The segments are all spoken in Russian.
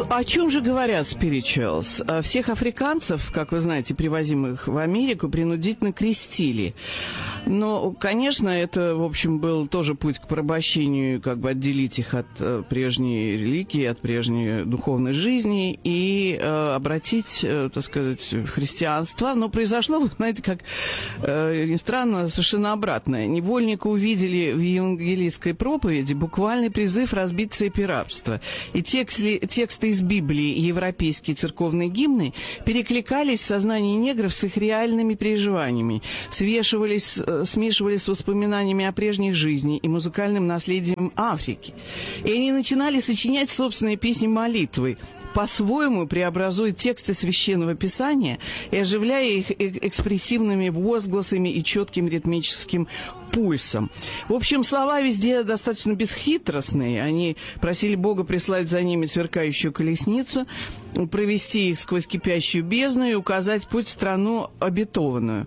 О чем же говорят spirituals? Всех африканцев, как вы знаете, привозимых в Америку, принудительно крестили. Но, конечно, это, в общем, был тоже путь к порабощению, как бы отделить их от прежней религии, от прежней духовной жизни и обратить, так сказать, в христианство. Но произошло, вы знаете, как ни странно, совершенно обратное. Невольника увидели в евангелийской проповеди буквальный призыв разбить цепи рабства. И тексты из Библии и европейские церковные гимны перекликались в сознании негров с их реальными переживаниями, смешивались с воспоминаниями о прежней жизни и музыкальным наследием Африки. И они начинали сочинять собственные песни-молитвы, по-своему преобразуя тексты Священного Писания и оживляя их экспрессивными возгласами и четким ритмическим пульсом. В общем, слова везде достаточно бесхитростные. Они просили Бога прислать за ними сверкающую колесницу, провести их сквозь кипящую бездну и указать путь в страну обетованную.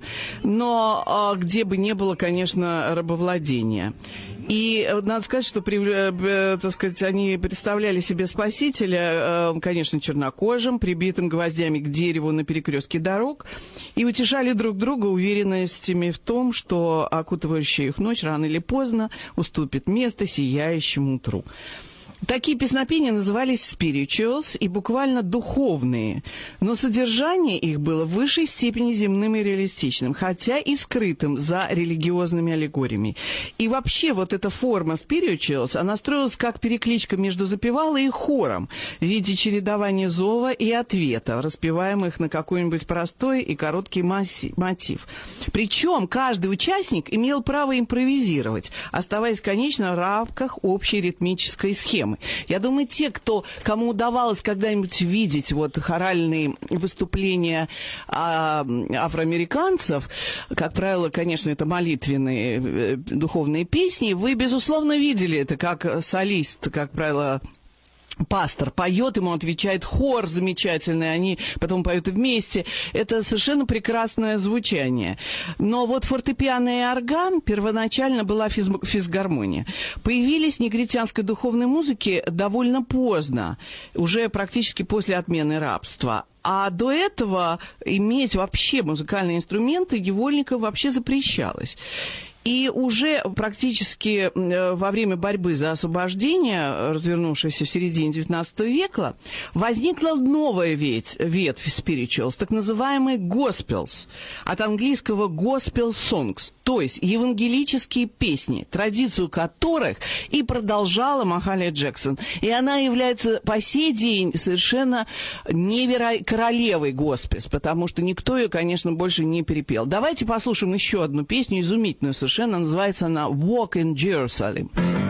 Но где бы не было, конечно, рабовладения. И надо сказать, что, так сказать, они представляли себе Спасителя, конечно, чернокожим, прибитым гвоздями к дереву на перекрестке дорог, и утешали друг друга уверенностями в том, что окутывающая их ночь рано или поздно уступит место сияющему утру. Такие песнопения назывались spirituals и буквально духовные, но содержание их было в высшей степени земным и реалистичным, хотя и скрытым за религиозными аллегориями. И вообще вот эта форма spirituals, она строилась как перекличка между запевалой и хором в виде чередования зова и ответа, распеваемых на какой-нибудь простой и короткий мотив. Причем каждый участник имел право импровизировать, оставаясь, конечно, в рамках общей ритмической схемы. Я думаю, кому удавалось когда-нибудь видеть вот хоральные выступления афроамериканцев, как правило, конечно, это молитвенные духовные песни, вы, безусловно, видели это как солист, как правило, пастор поет, ему отвечает хор замечательный, они потом поют вместе. Это совершенно прекрасное звучание. Но вот фортепиано и орган первоначально была физгармония. Появились в негритянской духовной музыке довольно поздно, уже практически после отмены рабства. А до этого иметь вообще музыкальные инструменты невольникам вообще запрещалось. И уже практически во время борьбы за освобождение, развернувшейся в середине XIX века, возникла новая ветвь spirituals, так называемые gospels, от английского gospel songs, то есть евангелические песни, традицию которых и продолжала Махалия Джексон. И она является по сей день совершенно королевой госпельс, потому что никто ее, конечно, больше не перепел. Давайте послушаем еще одну песню, изумительную совершенно. Называется она «Walk in Jerusalem».